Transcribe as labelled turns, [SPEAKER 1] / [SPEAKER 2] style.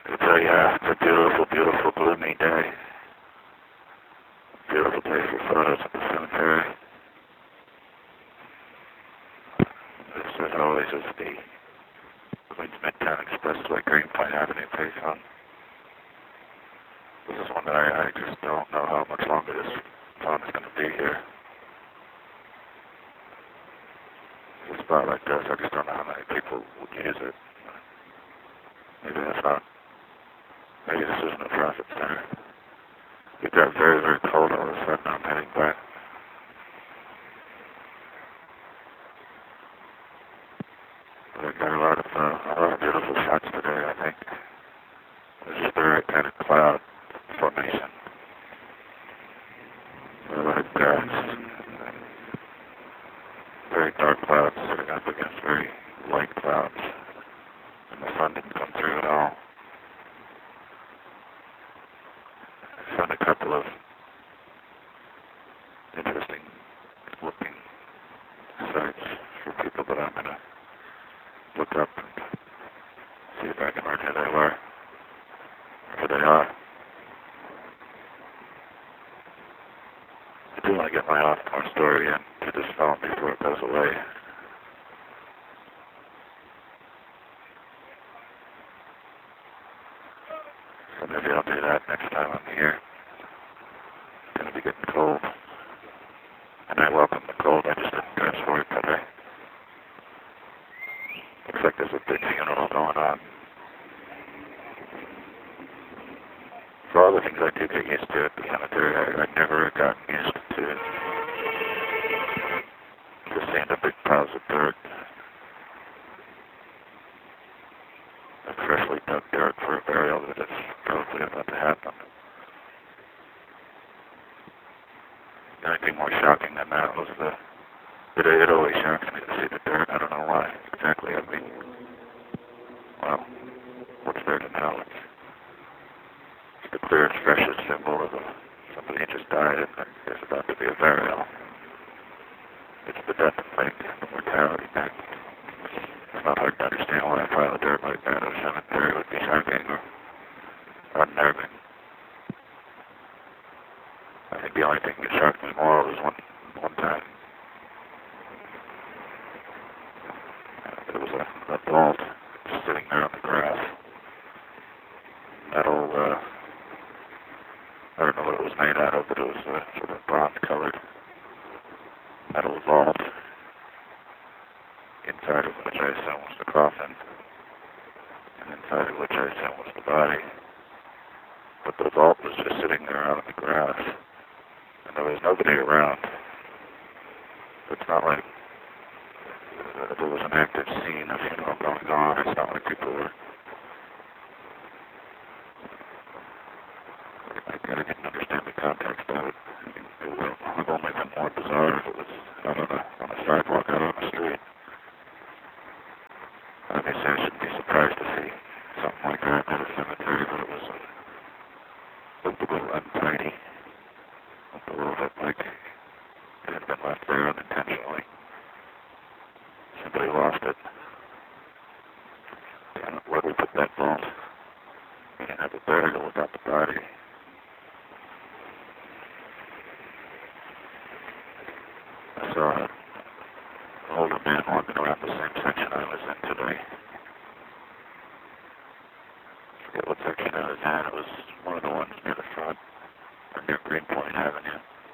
[SPEAKER 1] So yeah, it's a beautiful, beautiful, gloomy day. Beautiful day for photos at the cemetery. This, as always, is the Queens Midtown Expressway, Greenpoint Avenue payphone. This is one that I just don't know how much longer this phone is going to be here. A spot like this, I just don't know how many people would use it. Maybe that's not. Maybe this isn't a profit center. It got very, very cold all of a sudden. I'm heading back. But I got a lot of beautiful shots today, I think. There's just the right kind of cloud formation. A lot of grass. Very dark clouds sitting up against very light clouds. And the sun didn't come through at all. I found a couple of interesting looking sites for people that I'm going to look up and see if I can learn who they were, who they are. I do want to get my off-tour story into this phone before it goes away. So maybe I'll do that next time I'm here. It's going to be getting cold. And I welcome the cold. I just didn't dress for it today. Looks like there's a big funeral going on. For all the things I do get used to at the cemetery, I never got used to just seeing the big piles of dirt. A freshly dug dirt for a burial that is probably about to happen. The only thing more shocking than that was it always shocks me to see the dirt. I don't know why exactly. I mean, well, what's there to know? It's the clearest, freshest symbol of somebody just died and there's about to be a burial. It's the death thing, the mortality thing. It's not hard to understand why a pile of dirt like that at a cemetery would be shocking or unnerving. I think the only thing that shocked me more was one time. There was a vault just sitting there on the grass. Metal, I don't know what it was made out of, but it was sort of bronze-colored metal vault, inside of which I assume was the coffin, and inside of which I assume was the body. But the vault was just sitting there out on the grass, and there was nobody around. It's not like there was an active scene, a funeral going on. It's not like people were. I didn't understand the context of it. It would have only been more bizarre if it was out on a sidewalk, out on the street. Obviously, I shouldn't be surprised to see something like that at a cemetery, but it looked a little untidy. Looked a little bit like it had been left there unintentionally. Somebody lost it. Where we put that vault, we didn't have a burial without the body. I saw an older man walking around the same section I was in today. I forget what section I was in. It was one of the ones near the front, or near Greenpoint Avenue.